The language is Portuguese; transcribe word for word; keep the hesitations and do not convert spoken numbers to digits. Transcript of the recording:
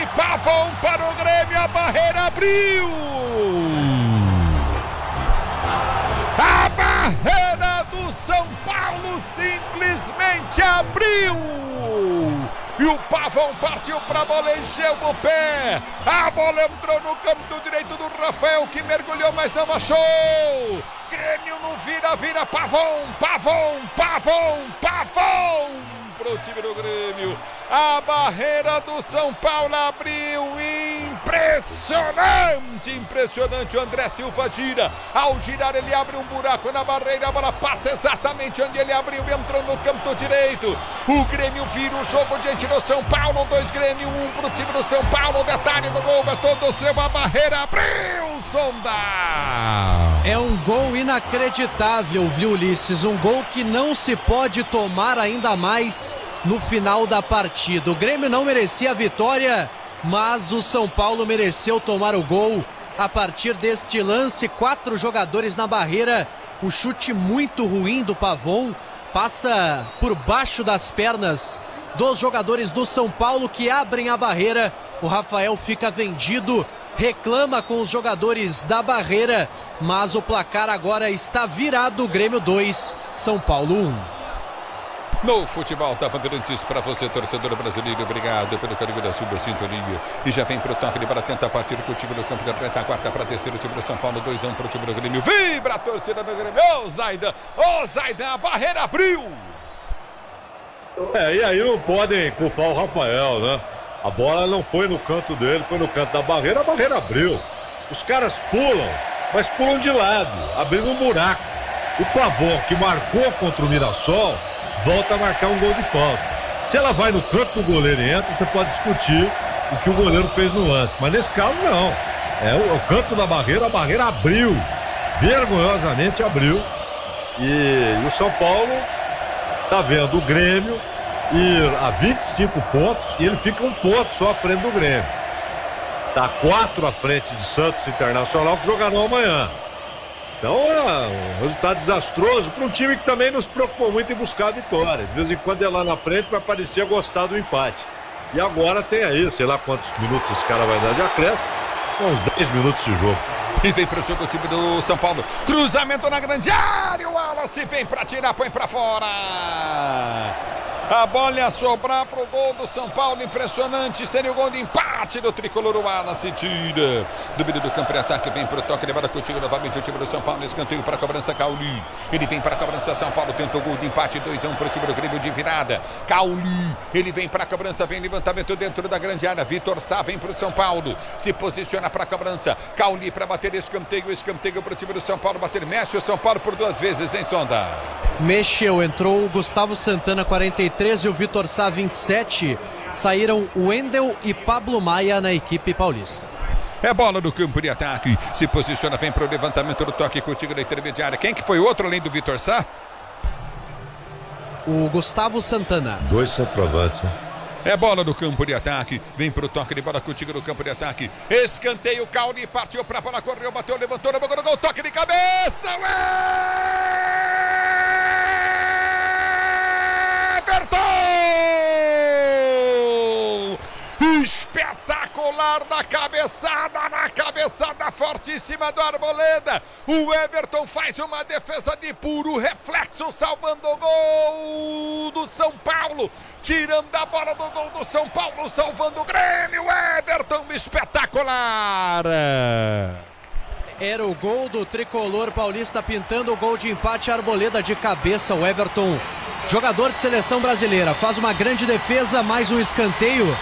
Pavão para o Grêmio, a barreira abriu! A barreira do São Paulo simplesmente abriu! E o Pavão partiu para a bola, encheu o pé. A bola entrou no campo direito do Rafael, que mergulhou, mas não achou. Grêmio não vira, vira Pavão, Pavão, Pavão, Pavão para o time do Grêmio. A barreira do São Paulo abriu. Impressionante, impressionante. O André Silva gira. Ao girar ele abre um buraco na barreira. A bola passa exatamente onde ele abriu, entrou no campo direito. O Grêmio vira o jogo diante do São Paulo. Dois Grêmio, um para o time do São Paulo. Detalhe do gol é todo seu. A barreira abriu, Sonda. É um gol inacreditável, viu, Ulisses? Um gol que não se pode tomar ainda mais no final da partida. O Grêmio não merecia a vitória, mas o São Paulo mereceu tomar o gol a partir deste lance. Quatro jogadores na barreira, o chute muito ruim do Pavão, passa por baixo das pernas dos jogadores do São Paulo, que abrem a barreira. O Rafael fica vendido, reclama com os jogadores da barreira, mas o placar agora está virado. Grêmio dois, São Paulo um. No futebol da Bandeirantes, para você, torcedor brasileiro, obrigado pelo carinho da sua sintonia. E já vem pro toque de bola, tenta partir contigo no campo da retaguarda para descer o time do São Paulo, dois a um para o time do Grêmio. Vibra a torcida do Grêmio, ô oh, Zaidan, ô oh, Zaidan, a barreira abriu! É, e aí não podem culpar o Rafael, né? A bola não foi no canto dele, foi no canto da barreira, a barreira abriu. Os caras pulam, mas pulam de lado, abrindo um buraco. O Pavão, que marcou contra o Mirassol, volta a marcar um gol de falta. Se ela vai no canto do goleiro e entra, você pode discutir o que o goleiro fez no lance. Mas nesse caso, não. É o, o canto da barreira, a barreira abriu. Vergonhosamente abriu. E, e o São Paulo tá vendo o Grêmio ir a vinte e cinco pontos e ele fica um ponto só à frente do Grêmio. Tá quatro à frente de Santos Internacional, que jogarão amanhã. Então é um resultado desastroso para um time que também nos preocupou muito em buscar a vitória. De vez em quando é lá na frente vai parecer gostar do empate. E agora tem aí, sei lá quantos minutos esse cara vai dar de acréscimo, uns dez minutos de jogo. E vem para o jogo o time do São Paulo. Cruzamento na grande área, o Wallace vem para tirar, põe para fora. A bola ia sobrar pro gol do São Paulo, impressionante, seria o gol de empate do tricolor. O Wallace tira do meio do campo de ataque, vem pro toque, levada contigo novamente o time do São Paulo, escanteio para a cobrança, Cauli, ele vem para a cobrança, São Paulo tentou gol de empate, dois a um pro time do Grêmio de virada. Cauli, ele vem para a cobrança, vem levantamento dentro da grande área, Vitor Sá vem pro São Paulo, se posiciona para a cobrança, Cauli para bater escanteio, escanteio pro time do São Paulo, bater, mexe o São Paulo por duas vezes, hein, Sonda? Mexeu, entrou o Gustavo Santana, quarenta e três, e o Vitor Sá, vinte e sete. Saíram Wendel e Pablo Maia na equipe paulista. É bola do campo de ataque, se posiciona, vem para o levantamento do toque contigo na intermediária. Quem que foi o outro além do Vitor Sá? O Gustavo Santana. Dois centroavantes, né? É bola do campo de ataque, vem pro toque de bola contigo no campo de ataque. Escanteio, Cauli partiu pra bola, correu, bateu, levantou, levou no gol, toque de cabeça, Everton! Espetacular na cabeçada, na cabeçada fortíssima do Arboleda. O Everton faz uma defesa de puro reflexo, salvando o gol do São Paulo, tirando a bola do gol do São Paulo, salvando o Grêmio. Everton, espetacular! Era o gol do tricolor paulista, pintando o gol de empate. Arboleda de cabeça, o Everton, jogador de seleção brasileira, faz uma grande defesa, mais um escanteio.